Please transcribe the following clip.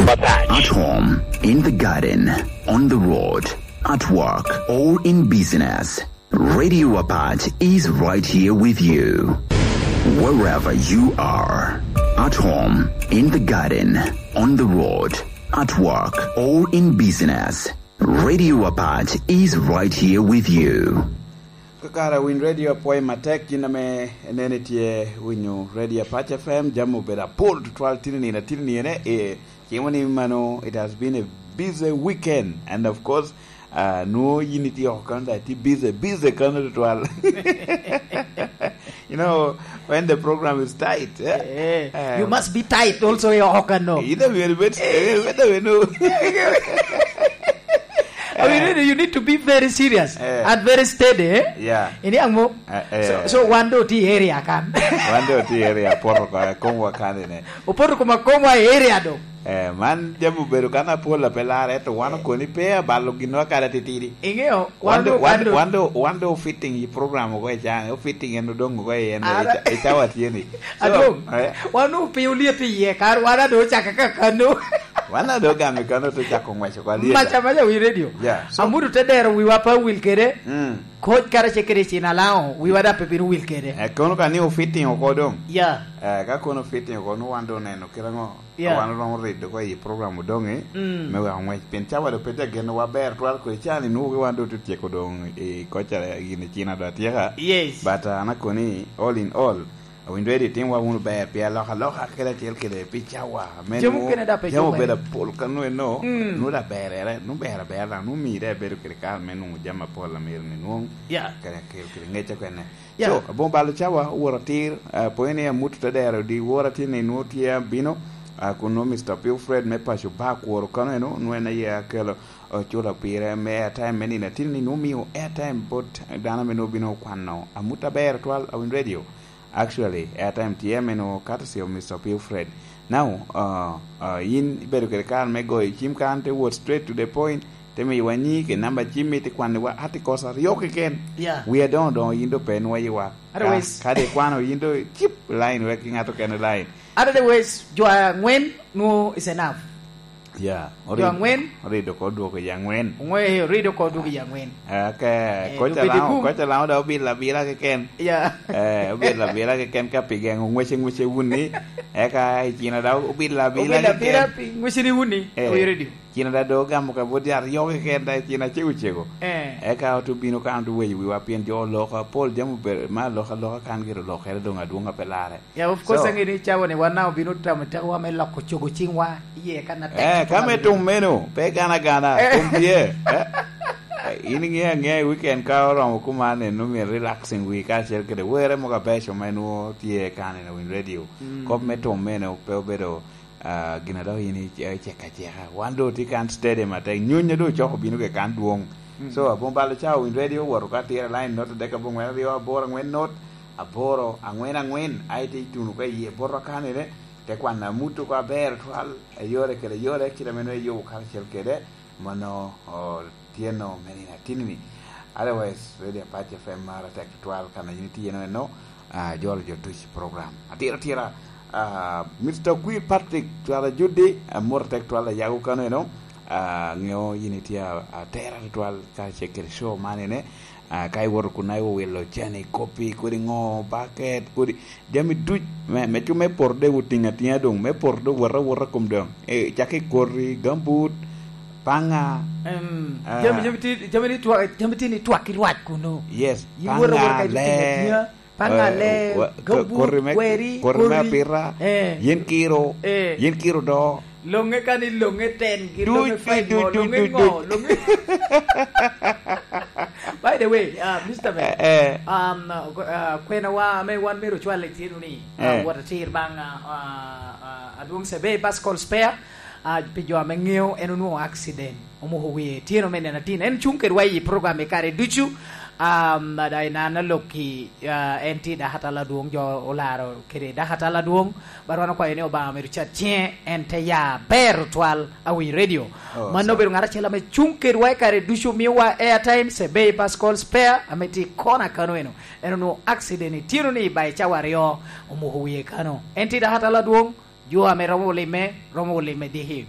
At home, in the garden, on the road, at work, or in business, Radio Apache is right here with you. Wherever you are, at home, in the garden, on the road, at work, or in business, Radio Apache is right here with you. Kakara win radio poi matek jiname nene tie winyo Radio Apache FM jamu beda pull to 12 tinini ne kimani mano. It has been a busy weekend, and of course no unity of conduct busy kind 12. You know, when the program is tight, you must be tight also. No, either very bit no. I mean, you need to be very serious and very steady. Yeah. So one do the area can. One do the area. Porro como canene. O porro como area do. Man, jamu beru kana pola pelare to one koni pe ballo gino kara titiri. Ingeo. Wando fitting program go jang fitting eno dong go eno itawa tieni. Adong. Wano piulia piye kar wana do chaka kanu. Wana do gami kanu to chako ngwacho kwa lia. Macha we radio. Yeah. Amuru tedero we wapa will kere. Coach kara chekere china lao we wada pepiru will kere. Kono kani o fitting o kodong. Yeah. Ka kono fitting o kono wando neno kirango. Yeah. Wano no redo ko yi program donge. Me wa ngwe penchawa do pete geno wa ber twal ko chani no wando to tieko dong kocha gine china do tieka. Yes. But anakoni all in all when ready team wa unu be pia loha kera tiel kede pichawa jamu beda pol kanu no no da bere no bere no mi de bere kere ka menu jama pol la mir ni no ya kere ngecha kwene so bon balo chawa woratir poene mutu tadero di worati ni no tia bino kuno Mr. Pilfred me pasho back wor kanu no na ya kelo chola pire me time meni na tilni no mi airtime but dana me no bino kwano amuta bere twal awin radio. Actually, airtime TM no courtesy of Mr. Pilfred. Now, in Beruker me go Jim Kante was straight to the point. Tell me when you can number Jimmy the one articles are yoke again. Yeah. We are don't indo pen where you are. Otherwise, Kade Kwano indo chip line working out of line. Otherwise, you are when no is enough. Yeah. Yang wen rido ko do ko yang wen. Ngwe rido ko do yang wen. Okay. Ko cha lao da bila ke ken. Yeah. Bila ke ken ka pigeng ngwe wuni. Ka china da bila ke ken. Ngwe ni wuni. O ready. China da do gam ka bodiar yo ke ken da china chego. Ka to bino ka andu we wa pien jo lo ka pol jamu ber ma lo ka kan giro lo ka do nga pelare. Yeah, of course ngini chawo ne wana bino tamta wa me la ko chogo chingwa. Ye kana kame tung menu pe gana kumbie ini weekend ka ro ko mane no me relaxing week ka cher ke were mo ka pesho menu tie kane no radio ko me tung menu pe obedo gina do ini cheka wando ti kan stadium ate nyunye do choko binu ke kan duong so bombalo chao in radio wor ka tie line not de ka bong radio aboro ngwen not aboro angwen ai tunu ka ye boro kane ne te kwana mutu kwa ber twal yore kile meno yo culture kede mano tieno menina tinini otherwise Radio Apache FM mara tek twal kana unity no George Tush program atira Mr. Queen Patrick twala judde mor tek twala yagu kana no ngeo unity tera twal ka chekere show manene kai wor kunai wo welo chani kopi kuri ngo bucket kuri jami duj me chume por de wutinga tia dong me por do wara kum dong chaki kori gambut panga jami ni tuak irwat kuno yes panga le gambut kori pira yen kiro do longe kani longe ten longe five longe ngo longe. By the way, Mr. Man, kwena wa me wan mero chwale tinu ni wata tir bang adung sebe baskol spare pijo amengeo enu accident omuhuwe tino mene na tin en chunker wai program e kare duchu dai nana loki enti da hatala duong jo olaro kere da hatala duong barwana kwa eneo ba me Richard tien ente ya bertual awi radio mano beru ngara chela me chunker wai kare duchu miwa airtime sebe pascal spare ameti kona kano eno accident tiro ni bai chawario omuhuwe kano enti da hatala duong jo ame romo lime dehi